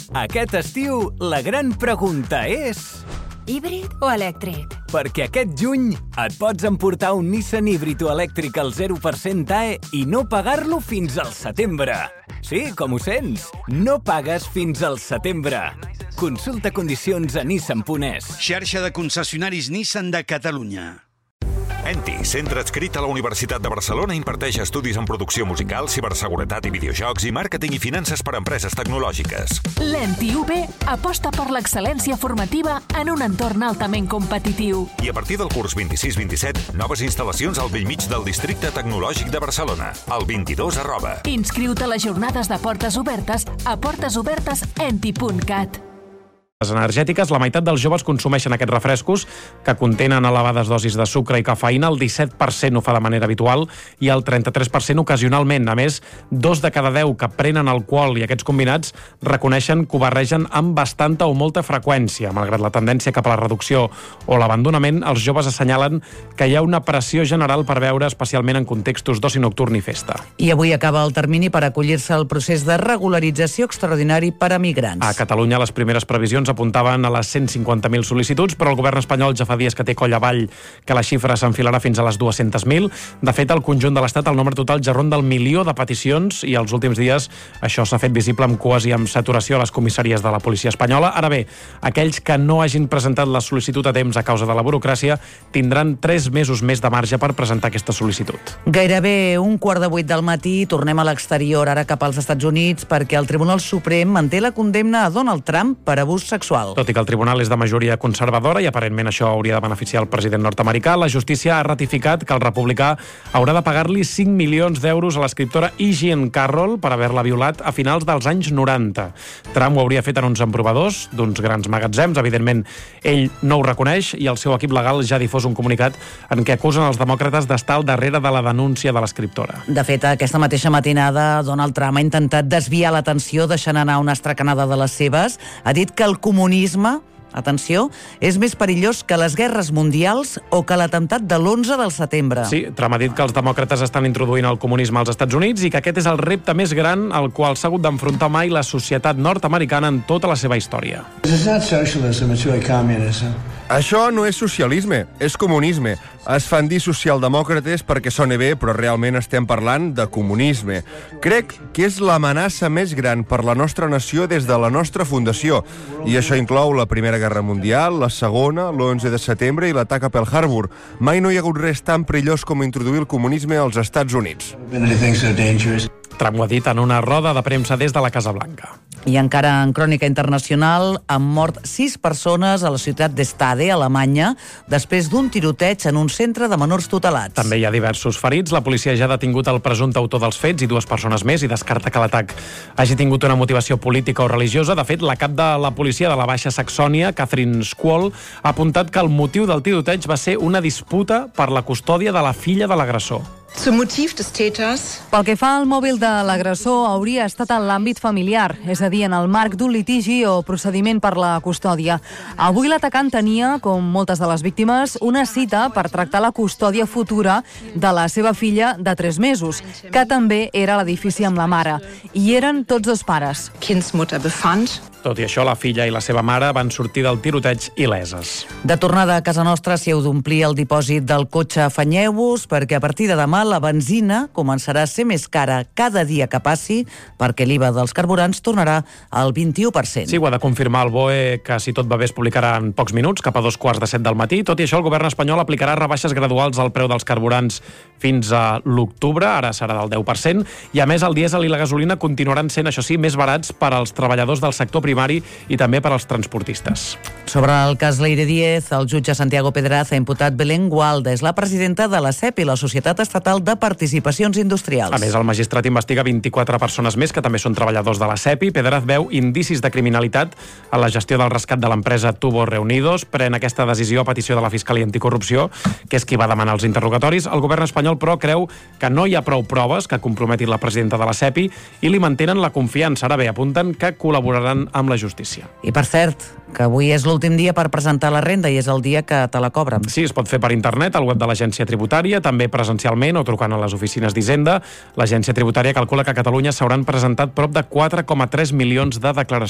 Aquest estiu, la gran pregunta és... Híbrid o elèctric? Perquè aquest juny et pots emportar un Nissan híbrid o elèctric al 0% AE i no pagar-lo fins al setembre. Sí, com ho sents, no pagues fins al setembre. Consulta condicions a nissan.es. Xarxa de concessionaris Nissan de Catalunya. ENTI, centre adscrit a la Universitat de Barcelona, imparteix estudis en producció musical, ciberseguretat i videojocs i màrqueting i finances per a empreses tecnològiques. L'ENTI UB aposta per l'excel·lència formativa en un entorn altament competitiu. I a partir del curs 26-27, noves instal·lacions al bellmig del districte tecnològic de Barcelona, al 22 @. Inscriu-te a les jornades de portes obertes a portesobertesenti.cat. Les energètiques, la meitat dels joves consumeixen aquests refrescos que contenen elevades dosis de sucre i cafeïna, el 17% ho fa de manera habitual i el 33% ocasionalment. A més, 2 de cada 10 que prenen alcohol i aquests combinats reconeixen que ho barregen amb bastanta o molta freqüència. Malgrat la tendència cap a la reducció o l'abandonament, els joves assenyalen que hi ha una pressió general per beure, especialment en contextos d'oci nocturn i festa. I avui acaba el termini per acollir-se al procés de regularització extraordinari per a migrants. A Catalunya, les primeres previsions apuntaven a les 150.000 sol·licituds, però el govern espanyol ja fa dies que té coll avall que la xifra s'enfilarà fins a les 200.000. De fet, al conjunt de l'Estat el nombre total ja ronda el 1.000.000 de peticions i els últims dies això s'ha fet visible amb cues i amb saturació a les comissaries de la policia espanyola. Ara bé, aquells que no hagin presentat la sol·licitud a temps a causa de la burocràcia tindran 3 mesos més de marge per presentar aquesta sol·licitud. Gairebé 7:15 del matí, tornem a l'exterior, ara cap als Estats Units, perquè el Tribunal Suprem manté la condemna a Donald Trump per abús sexual. Tot i que el tribunal és de majoria conservadora i aparentment això hauria de beneficiar el president nord-americà, la justícia ha ratificat que el republicà haurà de pagar-li 5 milions d'euros a l'escriptora E. Jean Carroll per haver-la violat a finals dels anys 90. Trump ho hauria fet en uns emprovadors d'uns grans magatzems. Evidentment, ell no ho reconeix i el seu equip legal ja ha difós un comunicat en què acusen els demòcrates d'estar al darrere de la denúncia de l'escriptora. De fet, aquesta mateixa matinada, Donald Trump ha intentat desviar l'atenció deixant anar una estracanada de les seves. Ha dit que el comunisme, atenció, és més perillós que les guerres mundials o que l'atemptat de l'11 de setembre. Sí, Trump ha dit que els demòcrates estan introduint el comunisme als Estats Units i que aquest és el repte més gran al qual s'ha hagut d'enfrontar mai la societat nord-americana en tota la seva història. Això no és socialisme, és comunisme. Es fan dir socialdemòcrates perquè sona bé, però realment estem parlant de comunisme. Crec que és l'amenaça més gran per la nostra nació des de la nostra fundació. I això inclou la Primera Guerra Mundial, la Segona, l'11 de setembre i l'atac a Pearl Harbor. Mai no hi ha hagut res tan perillós com introduir el comunisme als Estats Units. Trump ho ha dit en una roda de premsa des de la Casa Blanca. I encara en crònica internacional, han mort 6 persones a la ciutat d'Stade, a Alemanya, després d'un tiroteig en un centre de menors tutelats. També hi ha diversos ferits. La policia ja ha detingut el presumpte autor dels fets i 2 persones més i descarta que l'atac hagi tingut una motivació política o religiosa. De fet, la cap de la policia de la Baixa Saxònia, Catherine Squall, ha apuntat que el motiu del tiroteig va ser una disputa per la custòdia de la filla de l'agressor. Pel que fa al mòbil de l'agressor, hauria estat en l'àmbit familiar, és a dir, en el marc d'un litigi o procediment per la custòdia. Avui l'atacant tenia, com moltes de les víctimes, una cita per tractar la custòdia futura de la seva filla de 3 mesos, que també era a l'edifici amb la mare. I eren tots 2 pares. Tot i això, la filla i la seva mare van sortir del tiroteig il·leses. De tornada a casa nostra, si heu d'omplir el dipòsit del cotxe, afanyeu-vos, perquè a partir de demà la benzina començarà a ser més cara cada dia que passi, perquè l'IVA dels carburants tornarà al 21%. Sí, ho ha de confirmar el BOE, que si tot va bé es publicarà en pocs minuts, cap a 7:15 del matí. Tot i això, el govern espanyol aplicarà rebaixes graduals al preu dels carburants fins a l'octubre, ara serà del 10%, i a més el dièsel i la gasolina continuaran sent, això sí, més barats per als treballadors del sector primari i també per als transportistes. Sobre el cas Leire Díez, el jutge Santiago Pedraz ha imputat Belén Gualda, és la presidenta de la SEP i la Societat Estatal de Participacions Industrials. A més, el magistrat investiga 24 persones més que també són treballadors de la SEPI. Pedraz veu indicis de criminalitat en la gestió del rescat de l'empresa Tubos Reunidos. Pren aquesta decisió a petició de la Fiscalia Anticorrupció, que és qui va demanar els interrogatoris. El govern espanyol, però, creu que no hi ha prou proves que comprometin la presidenta de la SEPI i li mantenen la confiança. Ara bé, apunten que col·laboraran amb la justícia. I per cert, que avui és l'últim dia per presentar la renda i és el dia que te la cobren. Sí, es pot fer per internet, al web de l'Agència Tributària, també presencialment o trucant a les oficines d'Hisenda. L'Agència Tributària calcula que a Catalunya s'hauran presentat prop de 4,3 milions de declaracions